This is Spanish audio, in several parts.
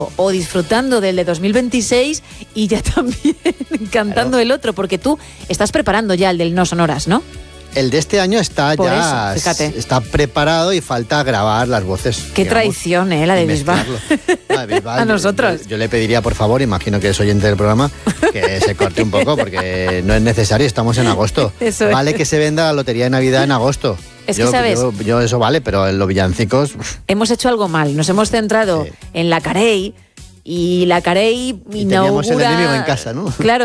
o disfrutando del de 2026 y ya también cantando el otro, porque tú estás preparando ya el del No Sonoras, ¿no? El de este año está Por ya eso, fíjate. está preparado y falta grabar las voces. Qué digamos, traición, la de Bisbal. Bisbal, A nosotros. Yo le pediría, por favor, imagino que es oyente del programa, que se corte un poco porque no es necesario, estamos en agosto. Eso es. Vale que se venda la lotería de Navidad en agosto. Es que, ¿sabes? Yo eso vale, pero en los villancicos... Hemos hecho algo mal, nos hemos centrado en la Carey y la Carey y teníamos el inaugura... enemigo en casa, ¿no? Claro.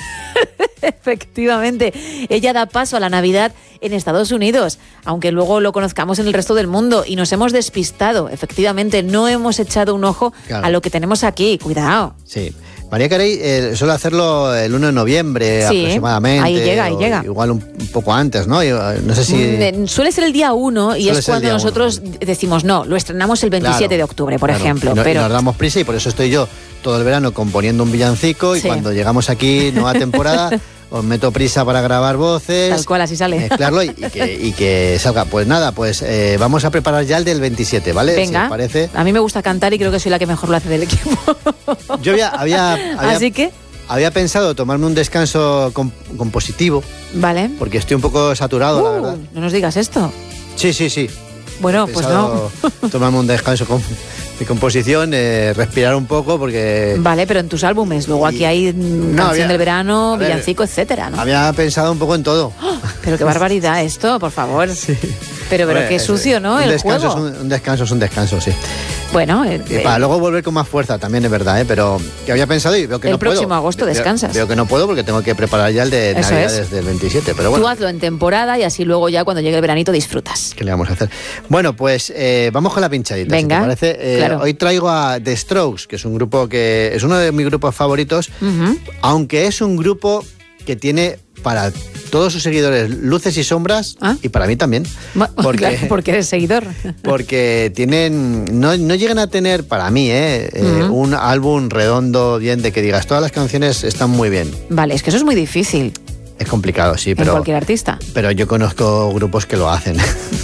Efectivamente, ella da paso a la Navidad en Estados Unidos, aunque luego lo conozcamos en el resto del mundo, y nos hemos despistado. Efectivamente, no hemos echado un ojo a lo que tenemos aquí. Cuidado. Sí. María Carey suele hacerlo el 1 de noviembre aproximadamente. Ahí llega. Igual un poco antes, ¿no? No sé si... Suele ser el día 1 y es cuando nosotros decimos, no, lo estrenamos el 27 de octubre, por ejemplo. Y nos damos prisa y por eso estoy yo todo el verano componiendo un villancico y cuando llegamos aquí, nueva temporada... Os meto prisa para grabar voces. Tal cual, así sale. Mezclarlo y que salga. Pues nada, vamos a preparar ya el del 27, ¿vale? Venga. Si os parece. A mí me gusta cantar y creo que soy la que mejor lo hace del equipo. Yo había Así que... Había pensado tomarme un descanso compositivo. Vale. Porque estoy un poco saturado, la verdad. No nos digas esto. Sí. Bueno, pues no. Tomarme un descanso de composición, respirar un poco porque... Vale, pero en tus álbumes, luego aquí hay canción del verano, villancico, etcétera, ¿no? Había pensado un poco en todo. ¡Oh! Pero qué barbaridad esto, por favor. Sí. Pero qué sucio, ¿no? El juego. Un descanso es un descanso, sí. Bueno... para luego volver con más fuerza también, es verdad, pero que había pensado y veo que no puedo. El próximo agosto descansas. Veo que no puedo porque tengo que preparar ya el de Navidad desde el 27, pero bueno. Tú hazlo en temporada y así luego ya cuando llegue el veranito disfrutas. ¿Qué le vamos a hacer? Bueno, pues vamos con la pinchadita. Venga, si te parece. claro. Hoy traigo a The Strokes, que es un grupo que es uno de mis grupos favoritos, aunque es un grupo que tiene para todos sus seguidores luces y sombras, y para mí también. Porque eres seguidor. Porque no llegan a tener, para mí, un álbum redondo, bien, de que digas, todas las canciones están muy bien. Vale, es que eso es muy difícil. Es complicado, sí, pero... En cualquier artista. Pero yo conozco grupos que lo hacen.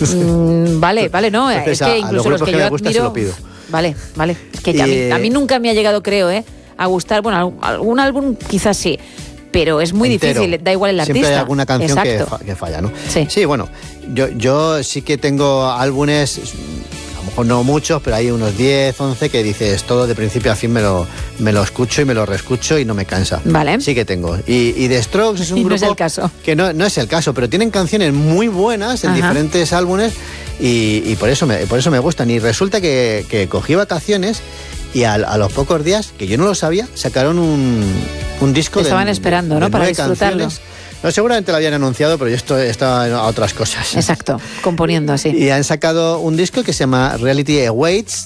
Vale, no, entonces, es que incluso los que yo admiro... Se lo pido. Vale, es que a mí nunca me ha llegado, creo, a gustar, bueno, algún álbum quizás sí, pero es muy difícil, da igual el artista. Siempre hay alguna canción que falla, ¿no? Sí, bueno, yo sí que tengo álbumes, a lo mejor no muchos, pero hay unos 10, 11 que dices, todo de principio a fin me lo escucho y me lo reescucho y no me cansa. Vale. Sí que tengo. Y The Strokes es un grupo... no es el caso. Que no es el caso, pero tienen canciones muy buenas en diferentes álbumes y por eso me gustan. Y resulta que cogí vacaciones y a los pocos días, que yo no lo sabía, sacaron un disco de... Estaban esperando, ¿no? Para disfrutarlo. No, seguramente lo habían anunciado, pero yo estaba a otras cosas. Exacto, componiendo así. Y han sacado un disco que se llama Reality Awaits,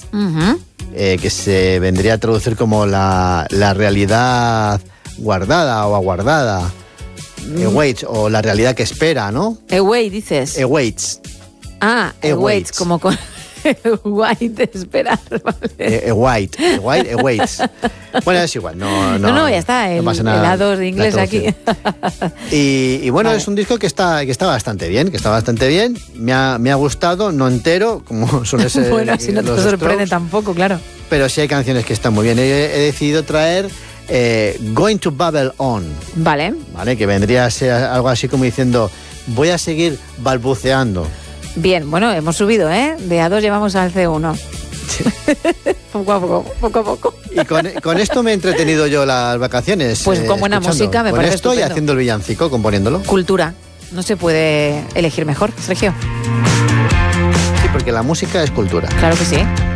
que se vendría a traducir como la realidad guardada o aguardada. Awaits, o la realidad que espera, ¿no? Await, dices. Awaits. Awaits, como con... White, esperar, vale. White awaits. Bueno, es igual, no, ya está, no pasa nada, helados de inglés aquí. Y bueno, es un disco que está bastante bien, me ha gustado, no entero, como suele ser. Bueno, si no te sorprende Strokes, tampoco, claro. Pero sí hay canciones que están muy bien. He decidido traer Going to Babble On. Vale, que vendría a ser algo así como diciendo, voy a seguir balbuceando. Bien, bueno, hemos subido, De A2 llevamos al C1. Sí. Poco a poco. Y con esto me he entretenido yo las vacaciones. Pues con buena música me parece estupendo. Estoy haciendo el villancico, componiéndolo. Cultura. No se puede elegir mejor, Sergio. Sí, porque la música es cultura. Claro que sí.